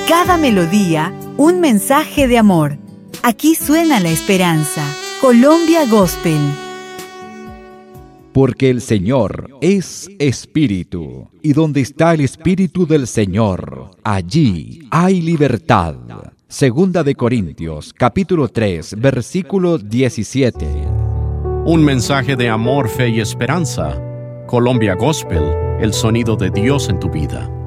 cada melodía, un mensaje de amor. Aquí suena la esperanza. Colombia Gospel. Porque el Señor es Espíritu, y donde está el Espíritu del Señor, allí hay libertad. Segunda de Corintios, capítulo 3, versículo 17. Un mensaje de amor, fe y esperanza. Colombia Gospel, el sonido de Dios en tu vida.